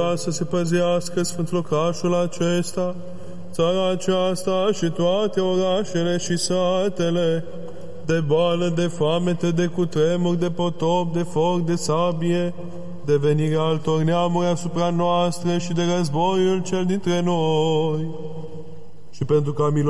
ca să se păzească sfânt locașul acesta, țara aceasta și toate orașele și satele, de boală, de foamete, de cutremur, de potop, de foc, de sabie, de venirea altor neamuri asupra noastră și de războiul cel dintre noi. Și pentru ca